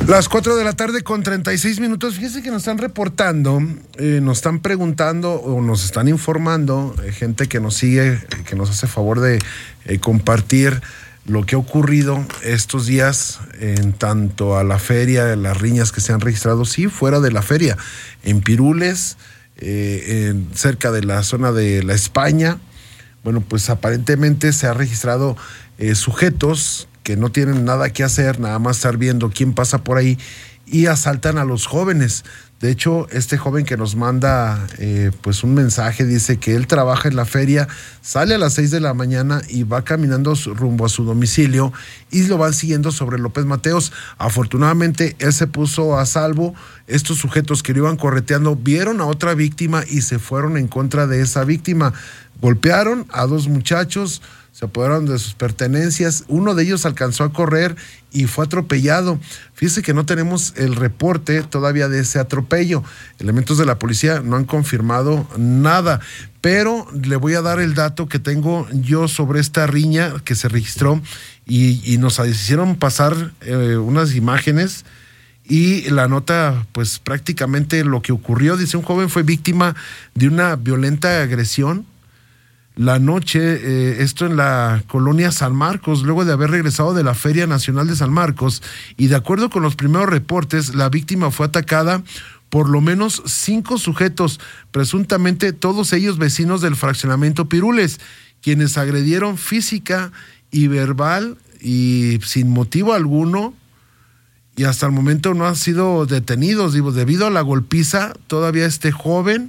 Las 4 de la tarde con 36 minutos. Fíjese que nos están reportando, nos están preguntando o nos están informando, gente que nos sigue, que nos hace favor de compartir lo que ha ocurrido estos días en tanto a la feria, las riñas que se han registrado, sí, fuera de la feria, en Pirules, cerca de la zona de la España. Bueno, pues aparentemente se ha registrado sujetos que no tienen nada que hacer, nada más estar viendo quién pasa por ahí y asaltan a los jóvenes. De hecho, este joven que nos manda pues un mensaje dice que él trabaja en la feria, sale a las 6 de la mañana y va caminando rumbo a su domicilio y lo van siguiendo sobre López Mateos. Afortunadamente, él se puso a salvo. Estos sujetos que lo iban correteando vieron a otra víctima y se fueron en contra de esa víctima. Golpearon a dos muchachos, se apoderaron de sus pertenencias, uno de ellos alcanzó a correr y fue atropellado. Fíjese que no tenemos el reporte todavía de ese atropello. Elementos de la policía no han confirmado nada, pero le voy a dar el dato que tengo yo sobre esta riña que se registró y nos hicieron pasar unas imágenes. Y la nota, pues prácticamente lo que ocurrió, dice, un joven fue víctima de una violenta agresión la noche, esto en la colonia San Marcos, luego de haber regresado de la Feria Nacional de San Marcos, y de acuerdo con los primeros reportes, la víctima fue atacada por lo menos 5 sujetos, presuntamente todos ellos vecinos del fraccionamiento Pirules, quienes agredieron física y verbal y sin motivo alguno, y hasta el momento no han sido detenidos. Digo, debido a la golpiza, todavía este joven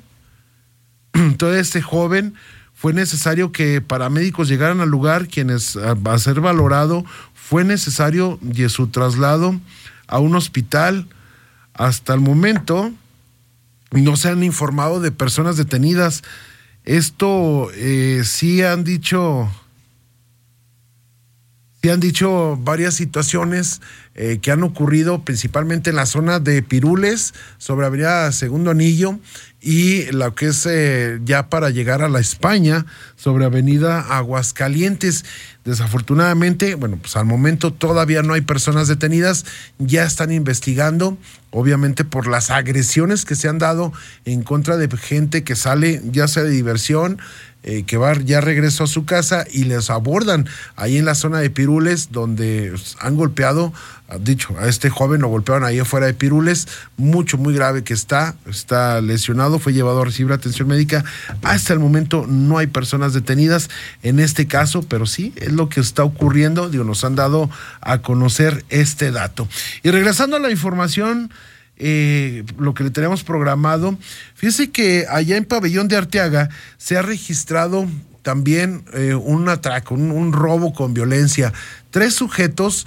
fue necesario que paramédicos llegaran al lugar, quienes a ser valorado fue necesario su traslado a un hospital. Hasta el momento no se han informado de personas detenidas. Esto sí han dicho varias situaciones que han ocurrido principalmente en la zona de Pirules, sobre Avenida Segundo Anillo, y lo que es ya para llegar a la España, sobre Avenida Aguascalientes. Desafortunadamente, bueno, pues al momento todavía no hay personas detenidas, ya están investigando, obviamente por las agresiones que se han dado en contra de gente que sale ya sea de diversión, que va ya regreso a su casa, y les abordan ahí en la zona de Pirules, donde han golpeado, dicho, a este joven lo golpearon ahí afuera de Pirules, muy grave que está lesionado, fue llevado a recibir atención médica. Hasta el momento no hay personas detenidas en este caso, pero sí es lo que está ocurriendo. Digo, nos han dado a conocer este dato. Y regresando a la información, lo que le tenemos programado, fíjese que allá en Pabellón de Arteaga se ha registrado también un atraco, un robo con violencia. Tres sujetos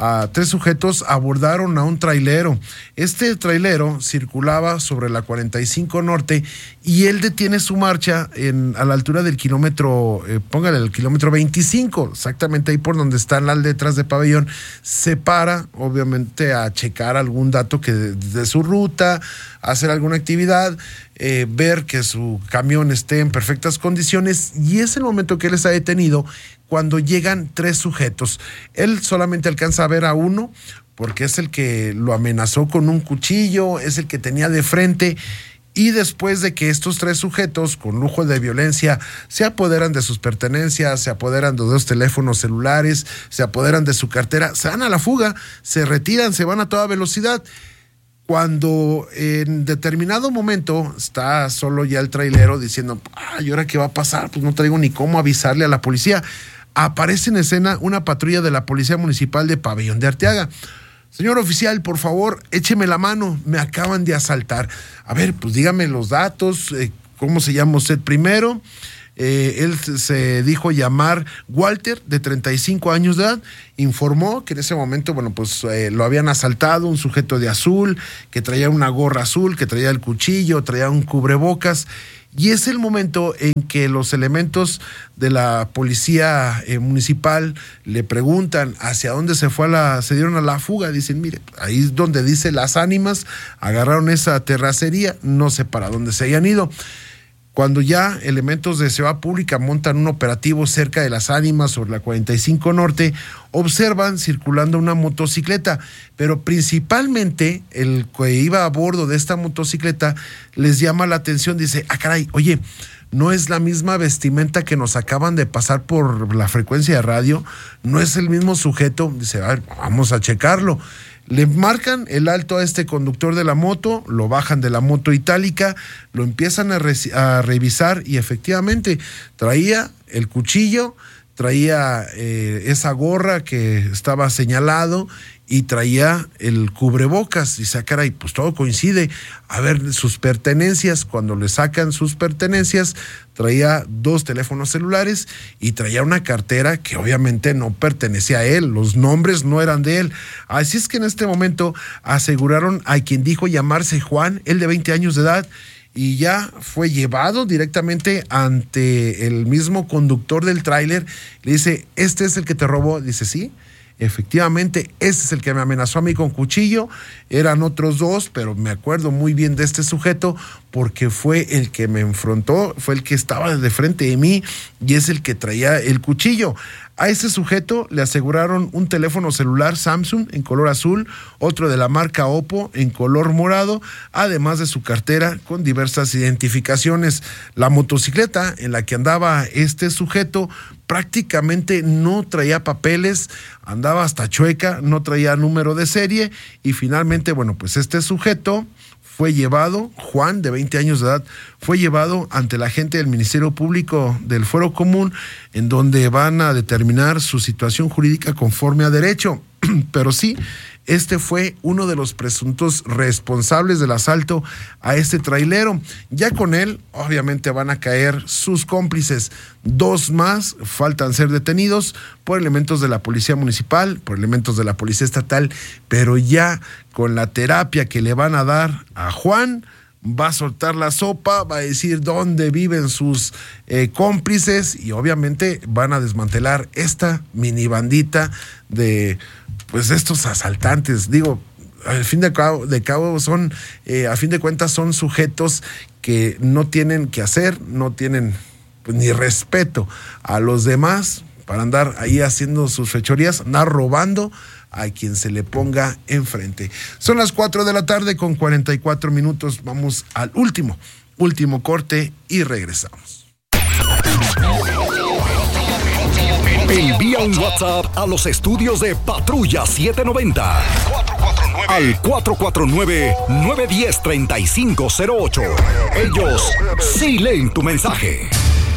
abordaron a un trailero. Este trailero circulaba sobre la 45 Norte y él detiene su marcha a la altura del kilómetro, póngale el kilómetro 25, exactamente ahí por donde están las letras de Pabellón. Se para, obviamente, a checar algún dato de su ruta, hacer alguna actividad, ver que su camión esté en perfectas condiciones, y es el momento que él está detenido cuando llegan 3 sujetos. Él solamente alcanza a ver a uno porque es el que lo amenazó con un cuchillo, es el que tenía de frente, y después de que estos 3 sujetos con lujo de violencia se apoderan de sus pertenencias, se apoderan de 2 teléfonos celulares, se apoderan de su cartera, se dan a la fuga, se retiran, se van a toda velocidad. Cuando en determinado momento está solo ya el trailero diciendo, ¿y ahora qué va a pasar? Pues no traigo ni cómo avisarle a la policía. Aparece en escena una patrulla de la Policía Municipal de Pabellón de Arteaga. Señor oficial, por favor, écheme la mano, me acaban de asaltar. A ver, pues dígame los datos, ¿cómo se llama usted primero? Él se dijo llamar Walter, de 35 años de edad. Informó que en ese momento, bueno, pues lo habían asaltado un sujeto de azul, que traía una gorra azul, que traía el cuchillo, traía un cubrebocas. Y es el momento en que los elementos de la policía municipal le preguntan hacia dónde se dieron a la fuga. Dicen, mire, ahí es donde dice Las Ánimas, agarraron esa terracería, no sé para dónde se hayan ido. Cuando ya elementos de seguridad pública montan un operativo cerca de Las Ánimas sobre la 45 Norte, observan circulando una motocicleta, pero principalmente el que iba a bordo de esta motocicleta les llama la atención, dice, caray, oye, no es la misma vestimenta que nos acaban de pasar por la frecuencia de radio, no es el mismo sujeto, dice, a ver, vamos a checarlo. Le marcan el alto a este conductor de la moto, lo bajan de la moto itálica, lo empiezan a revisar y efectivamente traía el cuchillo, traía esa gorra que estaba señalado y traía el cubrebocas. Dice, caray, pues todo coincide. A ver, sus pertenencias, cuando le sacan sus pertenencias, traía 2 teléfonos celulares y traía una cartera que obviamente no pertenecía a él, los nombres no eran de él. Así es que en este momento aseguraron a quien dijo llamarse Juan, él de 20 años de edad, y ya fue llevado directamente ante el mismo conductor del tráiler. Le dice, ¿este es el que te robó? Dice, sí. Efectivamente, ese es el que me amenazó a mí con cuchillo. Eran otros 2, pero me acuerdo muy bien de este sujeto porque fue el que me enfrentó, fue el que estaba de frente de mí y es el que traía el cuchillo. A ese sujeto le aseguraron un teléfono celular Samsung en color azul, otro de la marca Oppo en color morado, además de su cartera con diversas identificaciones. La motocicleta en la que andaba este sujeto prácticamente no traía papeles, andaba hasta chueca, no traía número de serie y finalmente, bueno, pues este sujeto fue llevado, Juan, de 20 años de edad, fue llevado ante la gente del Ministerio Público del Fuero Común, en donde van a determinar su situación jurídica conforme a derecho. Pero sí, este fue uno de los presuntos responsables del asalto a este trailero. Ya con él, obviamente, van a caer sus cómplices. 2 más faltan ser detenidos por elementos de la Policía Municipal, por elementos de la Policía Estatal, pero ya con la terapia que le van a dar a Juan, va a soltar la sopa, va a decir dónde viven sus cómplices y obviamente van a desmantelar esta mini bandita de pues estos asaltantes. Digo, al fin de cabo son, a fin de cuentas son sujetos que no tienen que hacer, no tienen pues, ni respeto a los demás para andar ahí haciendo sus fechorías, andar robando a quien se le ponga enfrente. Son las 4 de la tarde con 44 minutos. Vamos al último corte y regresamos. Envía un WhatsApp a los estudios de Patrulla 790 al 449-910-3508. Ellos sí leen tu mensaje.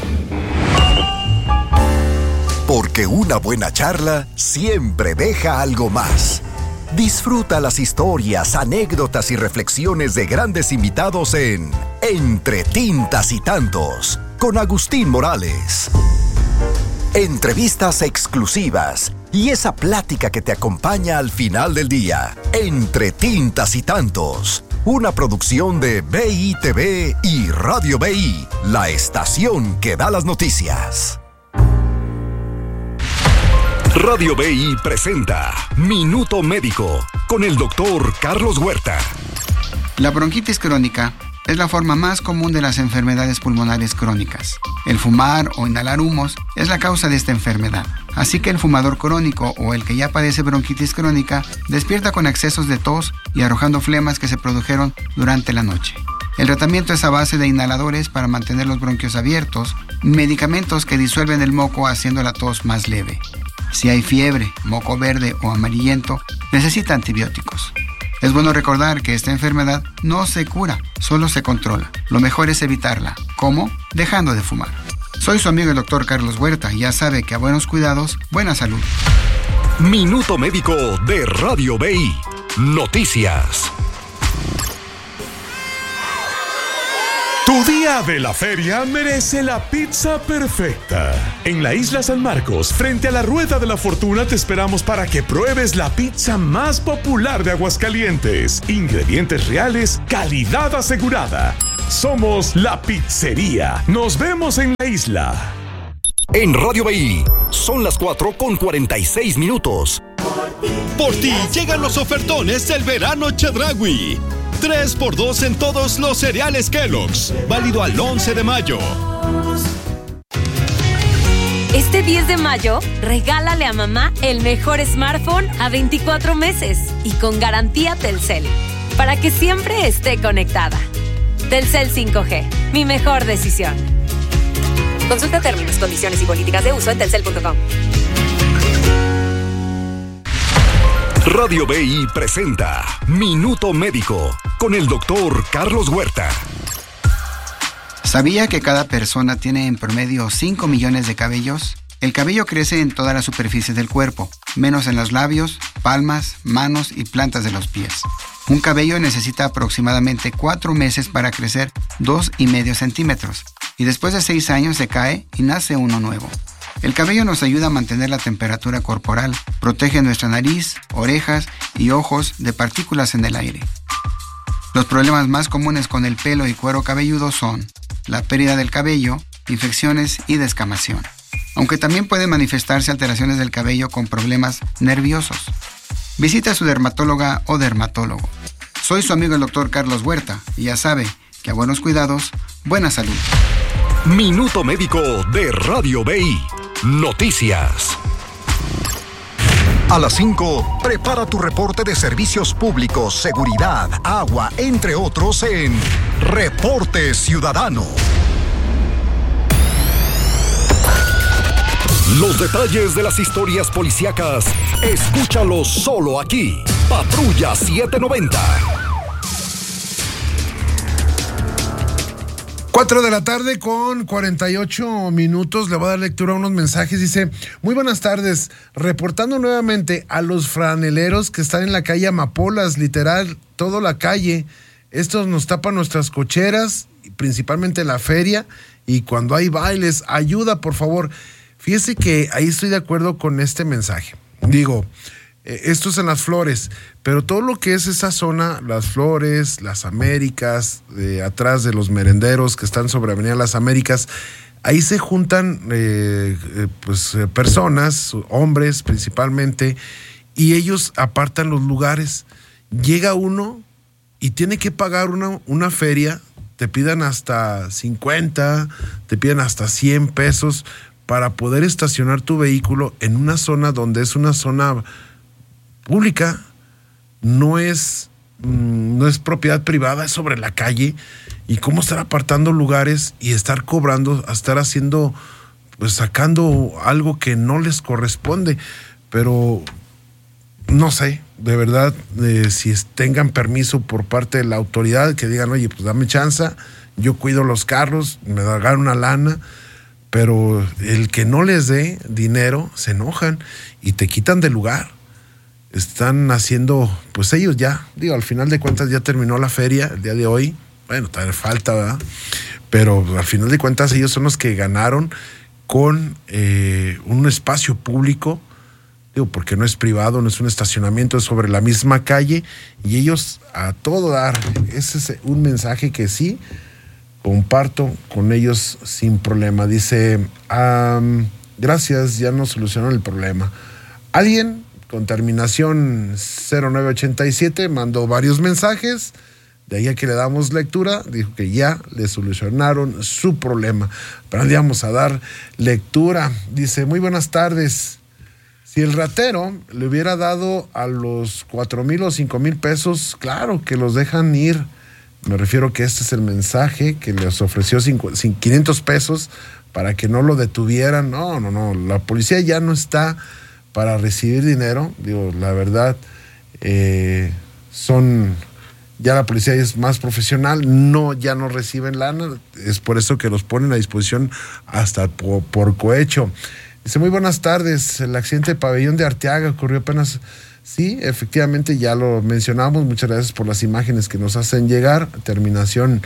Porque una buena charla siempre deja algo más. Disfruta las historias, anécdotas y reflexiones de grandes invitados en Entre Tintas y Tantos, con Agustín Morales. Entrevistas exclusivas y esa plática que te acompaña al final del día. Entre Tintas y Tantos, una producción de BITV y Radio BI, la estación que da las noticias. Radio BI presenta Minuto Médico con el doctor Carlos Huerta. La bronquitis crónica es la forma más común de las enfermedades pulmonares crónicas. El fumar o inhalar humos es la causa de esta enfermedad. Así que el fumador crónico o el que ya padece bronquitis crónica despierta con excesos de tos y arrojando flemas que se produjeron durante la noche. El tratamiento es a base de inhaladores para mantener los bronquios abiertos, medicamentos que disuelven el moco haciendo la tos más leve. Si hay fiebre, moco verde o amarillento, necesita antibióticos. Es bueno recordar que esta enfermedad no se cura, solo se controla. Lo mejor es evitarla. ¿Cómo? Dejando de fumar. Soy su amigo el doctor Carlos Huerta y ya sabe que a buenos cuidados, buena salud. Minuto Médico de Radio BI. Noticias. Tu día de la feria merece la pizza perfecta. En la Isla San Marcos, frente a la Rueda de la Fortuna, te esperamos para que pruebes la pizza más popular de Aguascalientes. Ingredientes reales, calidad asegurada. Somos La Pizzería. Nos vemos en la isla. En Radio BI son las 4:46. Por ti llegan los ofertones del verano Chedraui. 3x2 en todos los cereales Kellogg's. Válido al 11 de mayo. Este 10 de mayo, regálale a mamá el mejor smartphone a 24 meses y con garantía Telcel, para que siempre esté conectada. Telcel 5G, mi mejor decisión. Consulta términos, condiciones y políticas de uso en telcel.com. Radio BI presenta Minuto Médico con el doctor Carlos Huerta. ¿Sabía que cada persona tiene en promedio 5 millones de cabellos? El cabello crece en toda la superficie del cuerpo, menos en los labios, palmas, manos y plantas de los pies. Un cabello necesita aproximadamente 4 meses para crecer 2,5 centímetros y después de 6 años se cae y nace uno nuevo. El cabello nos ayuda a mantener la temperatura corporal, protege nuestra nariz, orejas y ojos de partículas en el aire. Los problemas más comunes con el pelo y cuero cabelludo son la pérdida del cabello, infecciones y descamación. Aunque también pueden manifestarse alteraciones del cabello con problemas nerviosos. Visita a su dermatóloga o dermatólogo. Soy su amigo el doctor Carlos Huerta y ya sabe que a buenos cuidados, buena salud. Minuto Médico de Radio BI. Noticias. A las 5, prepara tu reporte de servicios públicos, seguridad, agua, entre otros en Reporte Ciudadano. Los detalles de las historias policíacas, escúchalos solo aquí. Patrulla 790. 4 de la tarde con 48 minutos. Le voy a dar lectura a unos mensajes. Dice: muy buenas tardes, reportando nuevamente a los franeleros que están en la calle Amapolas, literal, toda la calle. Estos nos tapan nuestras cocheras, principalmente la feria, y cuando hay bailes, ayuda, por favor. Fíjese que ahí estoy de acuerdo con este mensaje. Digo, esto es en Las Flores, pero todo lo que es esa zona, Las Flores, Las Américas, atrás de los merenderos que están sobre Avenida Las Américas, ahí se juntan personas, hombres principalmente, y ellos apartan los lugares. Llega uno y tiene que pagar una feria, te pidan hasta 50, te piden hasta 100 pesos para poder estacionar tu vehículo en una zona donde es una zona pública, no es propiedad privada, es sobre la calle. Y cómo estar apartando lugares y estar cobrando, estar haciendo, pues sacando algo que no les corresponde. Pero no sé, de verdad, si tengan permiso por parte de la autoridad, que digan, oye, pues dame chance, yo cuido los carros, me dan una lana. Pero el que no les dé dinero, se enojan y te quitan del lugar. Están haciendo, pues ellos ya, digo, al final de cuentas ya terminó la feria el día de hoy. Bueno, todavía falta, ¿verdad? Pero al final de cuentas ellos son los que ganaron con un espacio público, digo, porque no es privado, no es un estacionamiento, es sobre la misma calle, y ellos a todo dar. Ese es un mensaje que sí comparto con ellos sin problema. Dice, gracias, ya nos solucionaron el problema. Alguien con terminación 0987 mandó varios mensajes, de ahí a que le damos lectura, dijo que ya le solucionaron su problema. Pero le vamos a dar lectura. Dice, muy buenas tardes. Si el ratero le hubiera dado a los 4,000 o 5,000 pesos, claro que los dejan ir. Me refiero que este es el mensaje, que les ofreció 500 pesos para que no lo detuvieran. No, la policía ya no está para recibir dinero. Digo, la verdad, ya la policía es más profesional, ya no reciben lana, es por eso que los ponen a disposición hasta por cohecho. Dice, muy buenas tardes, el accidente del pabellón de Arteaga ocurrió apenas. Sí, efectivamente, ya lo mencionamos. Muchas gracias por las imágenes que nos hacen llegar. Terminación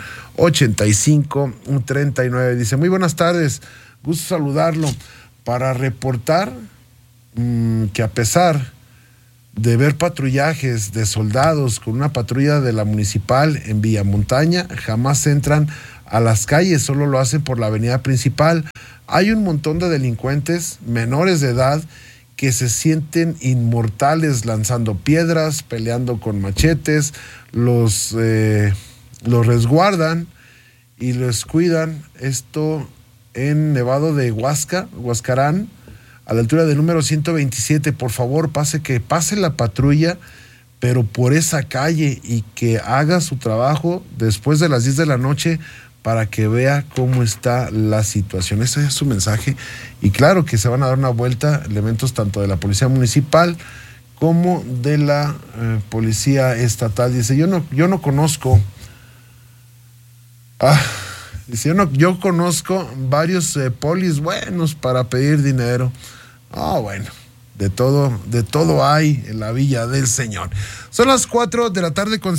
8539. Dice, muy buenas tardes, gusto saludarlo. Para reportar que a pesar de ver patrullajes de soldados con una patrulla de la municipal en Villamontaña, jamás entran a las calles, solo lo hacen por la avenida principal. Hay un montón de delincuentes menores de edad que se sienten inmortales lanzando piedras, peleando con machetes, los resguardan y los cuidan. Esto en Nevado de Huascarán, a la altura del número 127. Por favor, que pase la patrulla, pero por esa calle, y que haga su trabajo después de las 10 de la noche para que vea cómo está la situación. Ese es su mensaje. Y claro que se van a dar una vuelta elementos tanto de la Policía Municipal como de la Policía Estatal. Dice, yo no conozco... dice, yo conozco varios polis buenos para pedir dinero. Bueno, de todo hay en la Villa del Señor. Son las 4 de la tarde con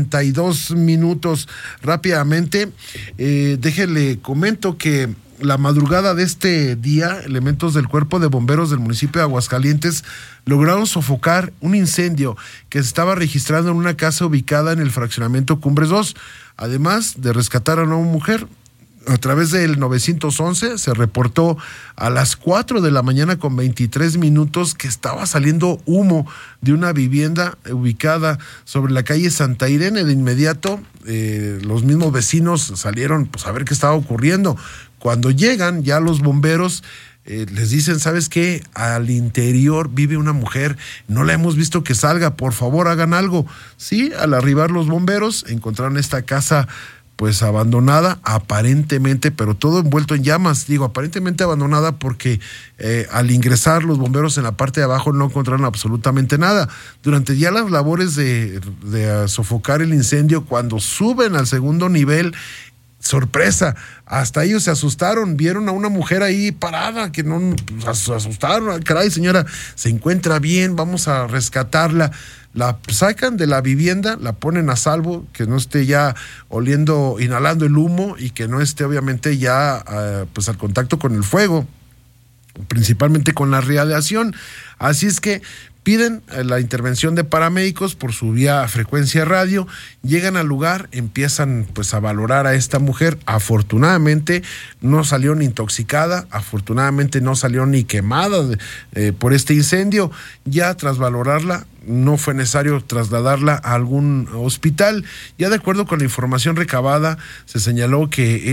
52 minutos. Rápidamente, déjenle comento que la madrugada de este día, elementos del Cuerpo de Bomberos del municipio de Aguascalientes lograron sofocar un incendio que se estaba registrando en una casa ubicada en el fraccionamiento Cumbres 2. Además de rescatar a una mujer, a través del 911 se reportó a las 4 de la mañana con 23 minutos que estaba saliendo humo de una vivienda ubicada sobre la calle Santa Irene. De inmediato, los mismos vecinos salieron a ver qué estaba ocurriendo. Cuando llegan ya los bomberos, les dicen, ¿sabes qué? Al interior vive una mujer, no la hemos visto que salga, por favor hagan algo. Sí, al arribar los bomberos encontraron esta casa abandonada, aparentemente, pero todo envuelto en llamas. Digo, aparentemente abandonada porque al ingresar los bomberos en la parte de abajo no encontraron absolutamente nada. Durante ya las labores de sofocar el incendio, cuando suben al segundo nivel, sorpresa, hasta ellos se asustaron, vieron a una mujer ahí parada, que no se asustaron. Caray, señora, se encuentra bien, vamos a rescatarla. La sacan de la vivienda, la ponen a salvo, que no esté ya inhalando el humo, y que no esté obviamente ya al contacto con el fuego, principalmente con la radiación. Así es que piden la intervención de paramédicos por su vía frecuencia radio, llegan al lugar, empiezan a valorar a esta mujer. Afortunadamente no salió ni intoxicada, afortunadamente no salió ni quemada por este incendio. Ya tras valorarla, no fue necesario trasladarla a algún hospital. Ya de acuerdo con la información recabada, se señaló que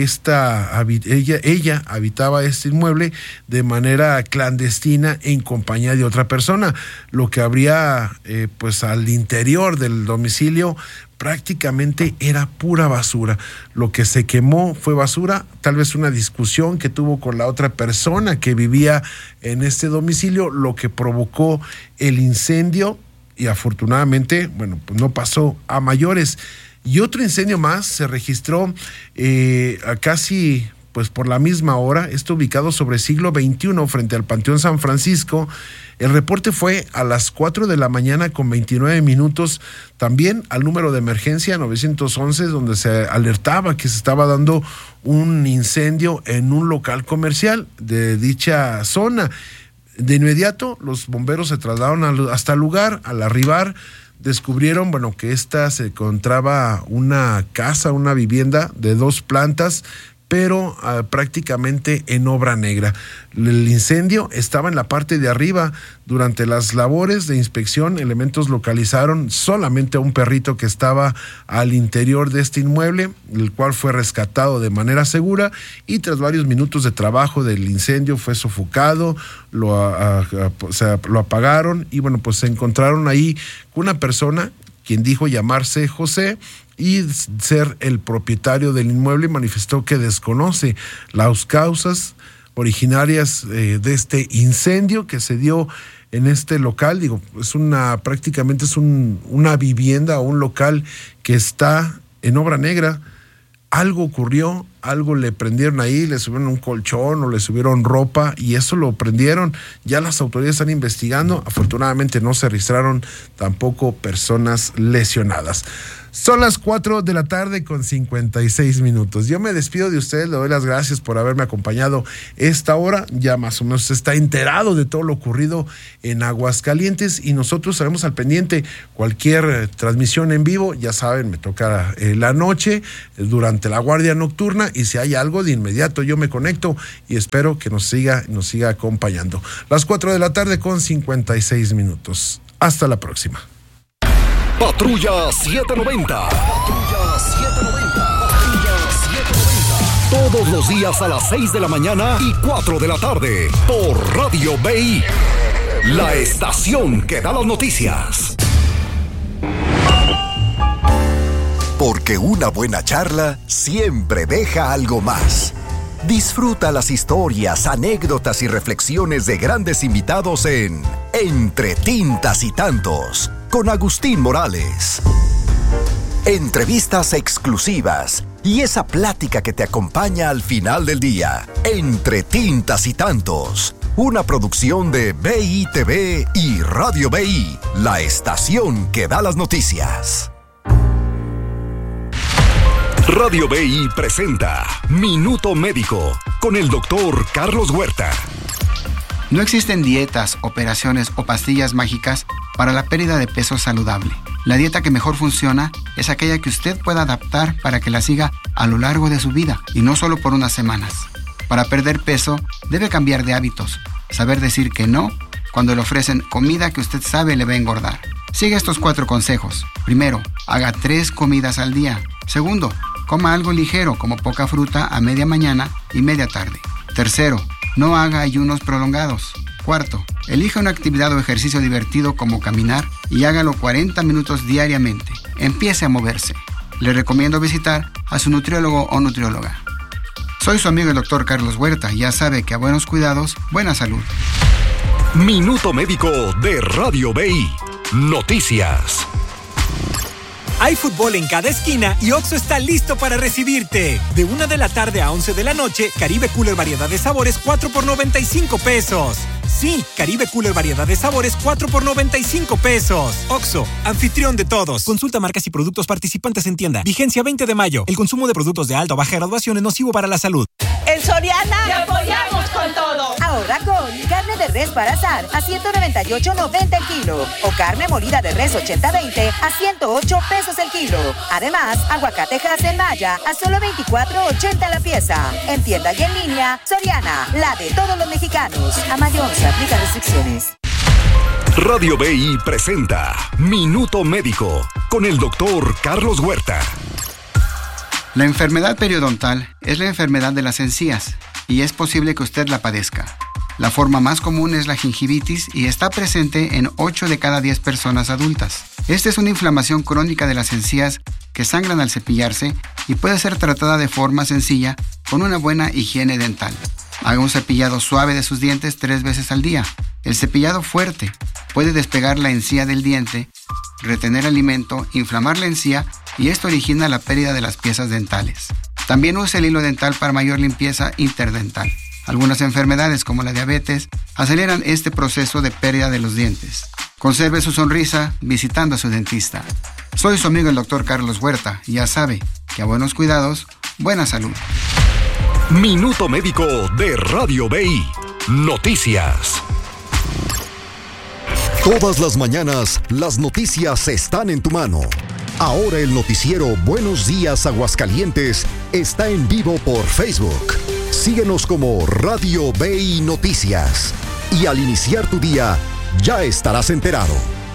ella habitaba este inmueble de manera clandestina en compañía de otra persona. Lo que habría al interior del domicilio prácticamente era pura basura. Lo que se quemó fue basura, tal vez una discusión que tuvo con la otra persona que vivía en este domicilio, lo que provocó el incendio. Y afortunadamente, no pasó a mayores. Y otro incendio más se registró a casi por la misma hora, esto ubicado sobre siglo XXI frente al Panteón San Francisco. El reporte fue a las 4 de la mañana con 29 minutos, también al número de emergencia 911, donde se alertaba que se estaba dando un incendio en un local comercial de dicha zona. De inmediato, los bomberos se trasladaron hasta el lugar. Al arribar, descubrieron, que esta se encontraba una casa, una vivienda de 2 plantas, pero prácticamente en obra negra. El incendio estaba en la parte de arriba. Durante las labores de inspección, elementos localizaron solamente a un perrito que estaba al interior de este inmueble, el cual fue rescatado de manera segura, y tras varios minutos de trabajo del incendio fue sofocado, lo apagaron, y se encontraron ahí una persona quien dijo llamarse José y ser el propietario del inmueble, y manifestó que desconoce las causas originarias de este incendio que se dio en este local. Prácticamente es una vivienda o un local que está en obra negra. Algo ocurrió, algo le prendieron ahí, le subieron un colchón o le subieron ropa, y eso lo prendieron. Ya las autoridades están investigando. Afortunadamente no se registraron tampoco personas lesionadas. Son las 4 de la tarde con 56 minutos. Yo me despido de ustedes, le doy las gracias por haberme acompañado esta hora. Ya más o menos está enterado de todo lo ocurrido en Aguascalientes y nosotros estaremos al pendiente. Cualquier transmisión en vivo, ya saben, me toca la noche durante la guardia nocturna y si hay algo de inmediato yo me conecto y espero que nos siga acompañando. Las 4 de la tarde con 56 minutos. Hasta la próxima. Patrulla 790. Patrulla 790. Patrulla 790. Todos los días a las 6 de la mañana y 4 de la tarde por Radio BI. La estación que da las noticias. Porque una buena charla siempre deja algo más. Disfruta las historias, anécdotas y reflexiones de grandes invitados en Entre Tintas y Tantos, con Agustín Morales. Entrevistas exclusivas y esa plática que te acompaña al final del día. Entre Tintas y Tantos, una producción de BITV y Radio BI, la estación que da las noticias. Radio BI presenta Minuto Médico con el doctor Carlos Huerta. No existen dietas, operaciones o pastillas mágicas para la pérdida de peso saludable. La dieta que mejor funciona es aquella que usted pueda adaptar para que la siga a lo largo de su vida y no solo por unas semanas. Para perder peso, debe cambiar de hábitos, saber decir que no cuando le ofrecen comida que usted sabe le va a engordar. Sigue estos 4 consejos. Primero, haga 3 comidas al día. Segundo, coma algo ligero como poca fruta a media mañana y media tarde. Tercero, no haga ayunos prolongados. Cuarto, elija una actividad o ejercicio divertido como caminar y hágalo 40 minutos diariamente. Empiece a moverse. Le recomiendo visitar a su nutriólogo o nutrióloga. Soy su amigo el doctor Carlos Huerta y ya sabe que a buenos cuidados, buena salud. Minuto Médico de Radio BI. Noticias. Hay fútbol en cada esquina y OXXO está listo para recibirte. De 1 de la tarde a 11 de la noche, Caribe Cooler variedad de sabores 4 por 95 pesos. Sí, Caribe Cooler variedad de sabores 4 por 95 pesos. OXXO, anfitrión de todos. Consulta marcas y productos participantes en tienda. Vigencia 20 de mayo. El consumo de productos de alta o baja graduación es nocivo para la salud. En Soriana ¡te apoyamos con todo! Ahorra con carne de res para asar a $198.90 el kilo o carne molida de res 80-20 a $108 el kilo. Además, aguacate Hass Maya a solo $24.80 la pieza. En tienda y en línea, Soriana, la de todos los mexicanos. A mayor se aplican restricciones. Radio BI presenta Minuto Médico con el doctor Carlos Huerta. La enfermedad periodontal es la enfermedad de las encías y es posible que usted la padezca. La forma más común es la gingivitis y está presente en 8 de cada 10 personas adultas. Esta es una inflamación crónica de las encías que sangran al cepillarse y puede ser tratada de forma sencilla con una buena higiene dental. Haga un cepillado suave de sus dientes 3 veces al día. El cepillado fuerte puede despegar la encía del diente, retener alimento, inflamar la encía y esto origina la pérdida de las piezas dentales. También use el hilo dental para mayor limpieza interdental. Algunas enfermedades como la diabetes aceleran este proceso de pérdida de los dientes. Conserve su sonrisa visitando a su dentista. Soy su amigo el doctor Carlos Huerta y ya sabe que a buenos cuidados, buena salud. Minuto Médico de Radio BI. Noticias. Todas las mañanas, las noticias están en tu mano. Ahora el noticiero Buenos Días Aguascalientes está en vivo por Facebook. Síguenos como Radio BI Noticias. Y al iniciar tu día, ya estarás enterado.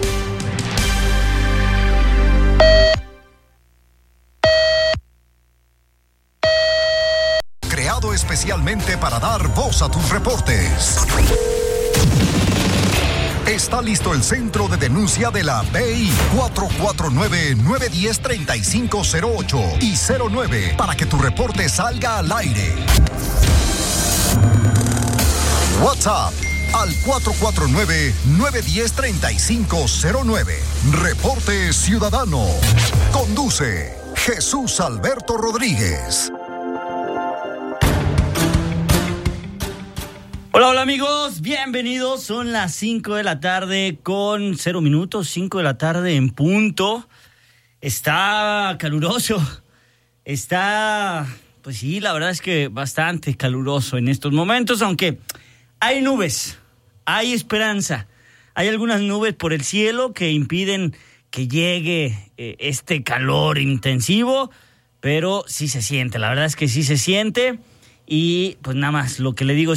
Creado especialmente para dar voz a tus reportes. Está listo el centro de denuncia de la BI 449-910-3508 y 09 para que tu reporte salga al aire. WhatsApp al 449-910-3509. Reporte Ciudadano. Conduce Jesús Alberto Rodríguez. Hola, hola amigos, bienvenidos. Son las 5 de la tarde con 0 minutos, 5 de la tarde en punto. está caluroso. Está, pues sí, la verdad es que bastante caluroso en estos momentos, aunque hay nubes, hay esperanza. Hay algunas nubes por el cielo que impiden que llegue este calor intensivo, pero sí se siente, la verdad es que sí se siente. Y pues nada más, lo que le digo